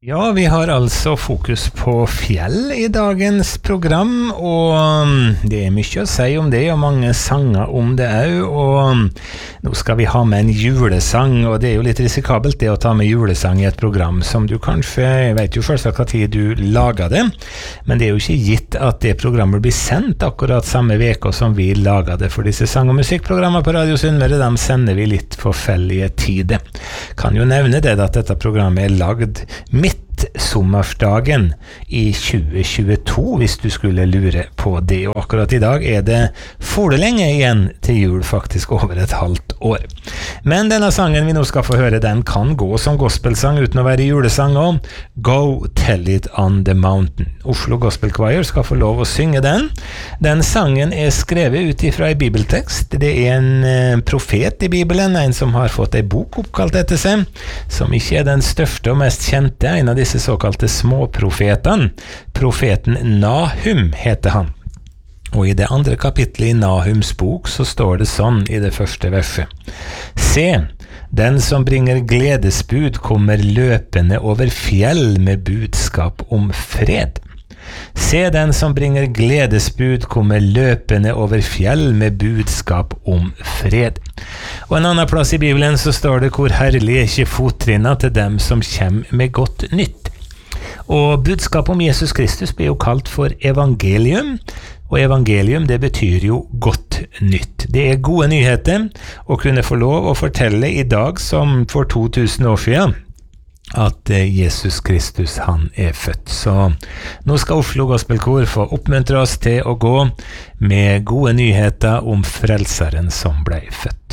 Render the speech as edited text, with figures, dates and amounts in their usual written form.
Ja, vi har altså fokus på fjell i dagens program, og det er mye å si om det, og mange sanger om det også, og nå skal vi ha med en julesang, og det er jo litt risikabelt det å ta med julesang i et program som du kanskje, jeg vet jo først hva tid du lager det, men det er jo ikke gitt at det programmet blir sendt akkurat samme veka som vi lager det, for disse sang- og musikkprogrammer på Radio Sunnmøre, de sender vi litt forskjellige tider. Kan jo nevne det at dette programmet er lagd midt sommersdagen i 2022, hvis du skulle lure på det. Og akkurat i dag er det forelenge igjen til jul, faktisk over et halvt år. Men denne sangen vi nå skal få høre, den kan gå som gospelsang uten å være julesang også. Go Tell It on the Mountain. Oslo Gospel Choir skal få lov å synge den. Den sangen er skrevet ut ifra en bibeltekst. Det er en profet i Bibelen, en som har fått en bok oppkalt etter seg, som ikke er den største og mest kjente, en av disse såkalte småprofetene. Profeten Nahum heter han. Og i det andre kapitlet i Nahums bok så står det sånn i det første verset. Se, den som bringer gledesbud kommer løpende over fjell med budskap om fred. Se, den som bringer gledesbud kommer løpende over fjell med budskap om fred. Og en annen plass i Bibelen så står det hvor herlig er ikke fottrinna til dem som kommer med godt nytt. Og budskap om Jesus Kristus blir jo kalt for evangelium, og evangelium det betyr jo godt nytt. Det er gode nyheter å kunne få lov å fortelle i dag som for 2000 år siden at Jesus Kristus han er født. Så nå skal Oslo Gospel Kor få oppmuntre oss til å gå med gode nyheter om frelseren som ble født.